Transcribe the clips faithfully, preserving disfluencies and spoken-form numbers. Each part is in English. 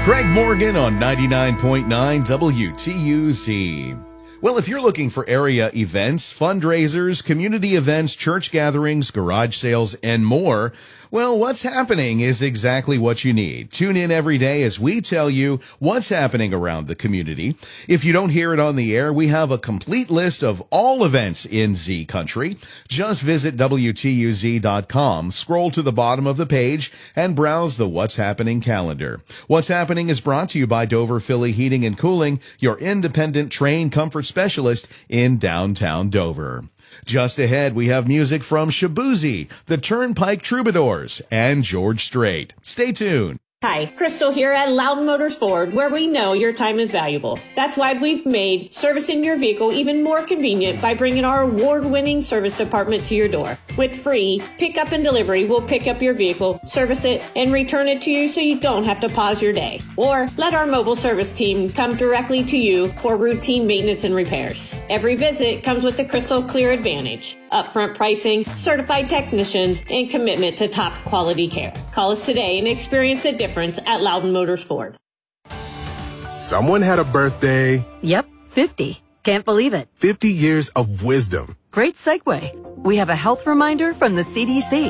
Greg Morgan on ninety-nine point nine W T U Z. Well, if you're looking for area events, fundraisers, community events, church gatherings, garage sales, and more, well, what's happening is exactly what you need. Tune in every day as we tell you what's happening around the community. If you don't hear it on the air, we have a complete list of all events in Z Country. Just visit W T U Z dot com, scroll to the bottom of the page, and browse the What's Happening calendar. What's Happening is brought to you by Dover Philly Heating and Cooling, your independent train comfort specialist in downtown Dover. Just ahead, we have music from Shabuzi, the Turnpike Troubadours, and George Strait. Stay tuned. Hi, Crystal here at Loudon Motors Ford, where we know your time is valuable. That's why we've made servicing your vehicle even more convenient by bringing our award-winning service department to your door. With free pickup and delivery, we'll pick up your vehicle, service it, and return it to you so you don't have to pause your day. Or let our mobile service team come directly to you for routine maintenance and repairs. Every visit comes with the Crystal Clear Advantage, upfront pricing, certified technicians, and commitment to top quality care. Call us today and experience the difference at Loudon Motors Ford. Someone had a birthday. Yep, fifty. Can't believe it. fifty years of wisdom. Great segue. We have a health reminder from the C D C.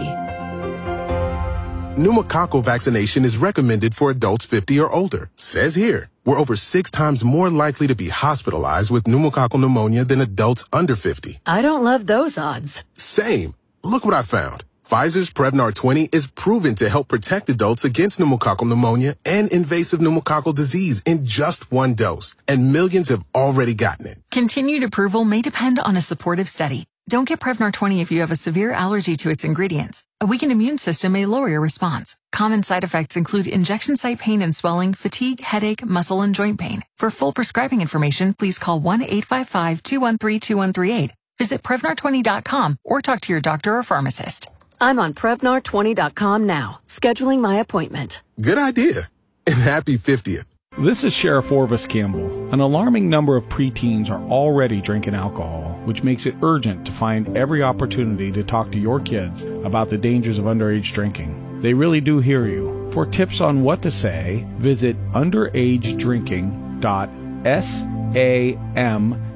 Pneumococcal vaccination is recommended for adults fifty or older. Says here, we're over six times more likely to be hospitalized with pneumococcal pneumonia than adults under fifty. I don't love those odds. Same. Look what I found. Pfizer's Prevnar twenty is proven to help protect adults against pneumococcal pneumonia and invasive pneumococcal disease in just one dose, and millions have already gotten it. Continued approval may depend on a supportive study. Don't get Prevnar twenty if you have a severe allergy to its ingredients. A weakened immune system may lower your response. Common side effects include injection site pain and swelling, fatigue, headache, muscle, and joint pain. For full prescribing information, please call one eight five five, two one three, two one three eight. Visit Prevnar twenty dot com or talk to your doctor or pharmacist. I'm on Prevnar twenty dot com now, scheduling my appointment. Good idea. And happy fiftieth. This is Sheriff Orvis Campbell. An alarming number of preteens are already drinking alcohol, which makes it urgent to find every opportunity to talk to your kids about the dangers of underage drinking. They really do hear you. For tips on what to say, visit underage drinking dot samhsa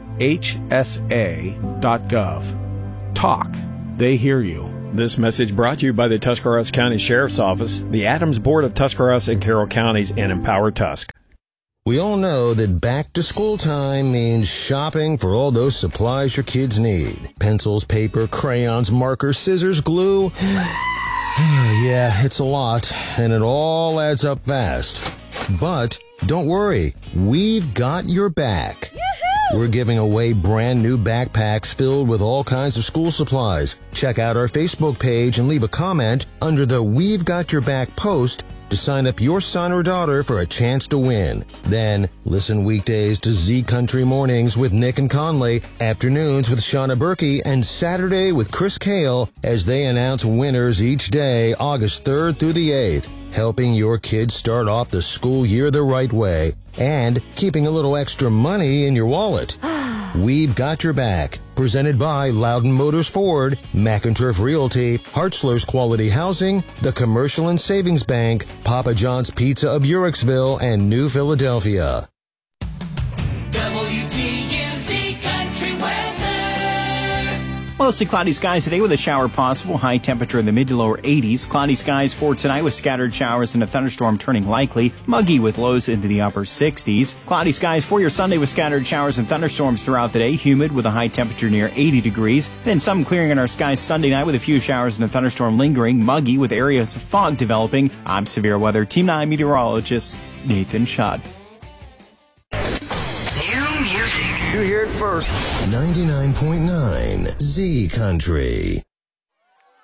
dot gov. Talk. They hear you. This message brought to you by the Tuscarawas County Sheriff's Office, the Adams Board of Tuscarawas and Carroll Counties, and Empower Tusk. We all know that back to school time means shopping for all those supplies your kids need. Pencils, paper, crayons, markers, scissors, glue. Yeah, it's a lot, and it all adds up fast. But don't worry, we've got your back. We're giving away brand new backpacks filled with all kinds of school supplies. Check out our Facebook page and leave a comment under the We've Got Your Back post to sign up your son or daughter for a chance to win. Then listen weekdays to Z Country Mornings with Nick and Conley, afternoons with Shauna Berkey, and Saturday with Chris Kale as they announce winners each day, August third through the eighth, helping your kids start off the school year the right way and keeping a little extra money in your wallet. We've Got Your Back. Presented by Loudon Motors Ford, McInturf Realty, Hartzler's Quality Housing, the Commercial and Savings Bank, Papa John's Pizza of Uricksville, and New Philadelphia. W T U Z Country Weather. Mostly cloudy skies today with a shower possible. High temperature in the mid to lower eighties. Cloudy skies for tonight with scattered showers and a thunderstorm turning likely. Muggy with lows into the upper sixties. Cloudy skies for your Sunday with scattered showers and thunderstorms throughout the day. Humid with a high temperature near eighty degrees. Then some clearing in our skies Sunday night with a few showers and a thunderstorm lingering. Muggy with areas of fog developing. I'm Severe Weather Team nine meteorologist Nathan Schott. New music. You hear it first. ninety-nine point nine Z Country.